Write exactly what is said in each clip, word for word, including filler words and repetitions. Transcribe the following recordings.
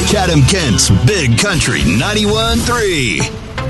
Chatham-Kent's Big Country ninety-one point three.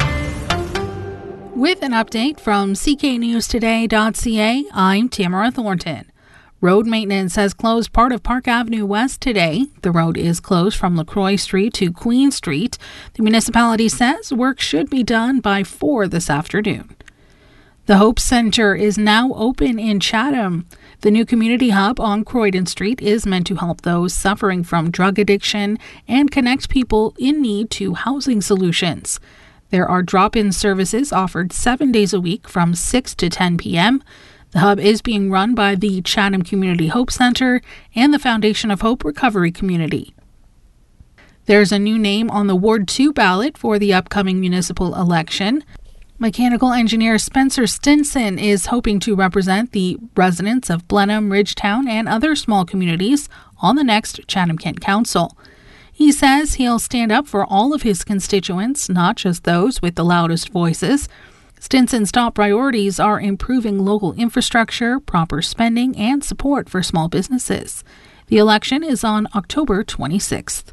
With an update from C K News Today dot C A, I'm Tamara Thornton. Road maintenance has closed part of Park Avenue West today. The road is closed from LaCroix Street to Queen Street. The municipality says work should be done by four this afternoon. The Hope Center is now open in Chatham. The new community hub on Croydon Street is meant to help those suffering from drug addiction and connect people in need to housing solutions. There are drop-in services offered seven days a week from six to ten p.m. The hub is being run by the Chatham Community Hope Center and the Foundation of Hope Recovery Community. There's a new name on the Ward two ballot for the upcoming municipal election. Mechanical engineer Spencer Stinson is hoping to represent the residents of Blenheim, Ridgetown, and other small communities on the next Chatham-Kent Council. He says he'll stand up for all of his constituents, not just those with the loudest voices. Stinson's top priorities are improving local infrastructure, proper spending, and support for small businesses. The election is on October twenty-sixth.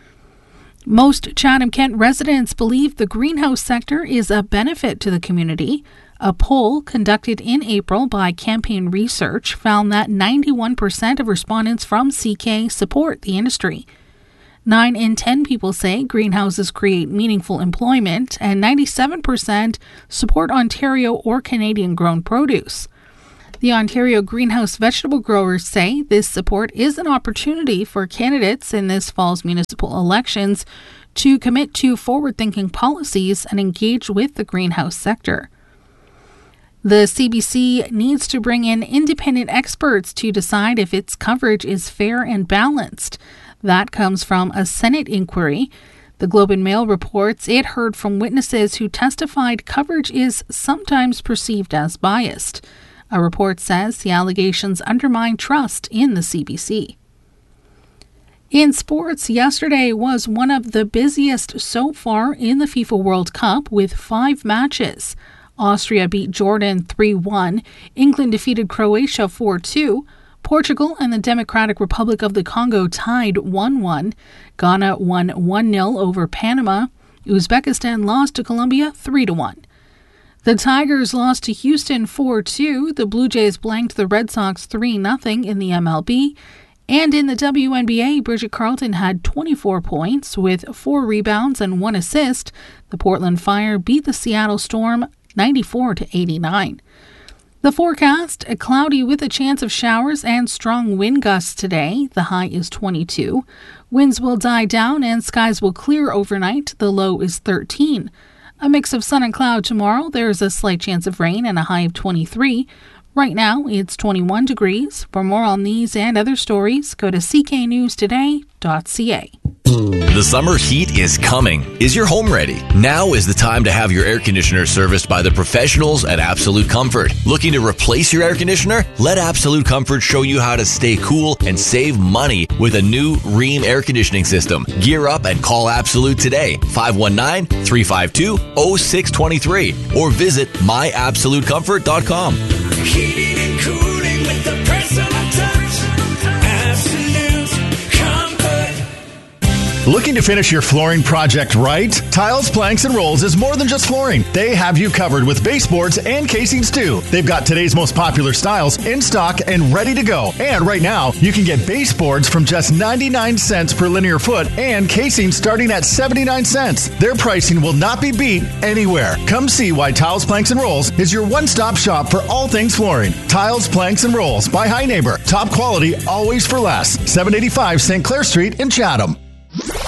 Most Chatham-Kent residents believe the greenhouse sector is a benefit to the community. A poll conducted in April by Campaign Research found that ninety-one percent of respondents from C K support the industry. Nine in ten people say greenhouses create meaningful employment, and ninety-seven percent support Ontario or Canadian-grown produce. The Ontario greenhouse vegetable growers say this support is an opportunity for candidates in this fall's municipal elections to commit to forward-thinking policies and engage with the greenhouse sector. The C B C needs to bring in independent experts to decide if its coverage is fair and balanced. That comes from a Senate inquiry. The Globe and Mail reports it heard from witnesses who testified coverage is sometimes perceived as biased. A report says the allegations undermine trust in the C B C. In sports, yesterday was one of the busiest so far in the FIFA World Cup with five matches. Austria beat Jordan three one, England defeated Croatia four two, Portugal and the Democratic Republic of the Congo tied one one, Ghana won one nil over Panama, Uzbekistan lost to Colombia three to one. The Tigers lost to Houston four two. The Blue Jays blanked the Red Sox three nothing in the M L B. And in the W N B A, Bridget Carlton had twenty-four points with four rebounds and one assist. The Portland Fire beat the Seattle Storm ninety-four to eighty-nine. The forecast, cloudy with a chance of showers and strong wind gusts today. The high is twenty-two. Winds will die down and skies will clear overnight. The low is thirteen. A mix of sun and cloud tomorrow. There is a slight chance of rain and a high of twenty-three. Right now, it's twenty-one degrees. For more on these and other stories, go to C K News Today dot C A. The summer heat is coming. Is your home ready? Now is the time to have your air conditioner serviced by the professionals at Absolute Comfort. Looking to replace your air conditioner? Let Absolute Comfort show you how to stay cool and save money with a new Rheem air conditioning system. Gear up and call Absolute today, five one nine, three five two, zero six two three, or visit my absolute comfort dot com. Heating and cooling with the personal touch. Absolute Comfort. Looking to finish your flooring project right? Tiles, Planks, and Rolls is more than just flooring. They have you covered with baseboards and casings too. They've got today's most popular styles in stock and ready to go. And right now, you can get baseboards from just ninety-nine cents per linear foot and casings starting at seventy-nine cents. Their pricing will not be beat anywhere. Come see why Tiles, Planks, and Rolls is your one-stop shop for all things flooring. Tiles, Planks, and Rolls by High Neighbor. Top quality, always for less. seven eighty-five Saint Clair Street in Chatham.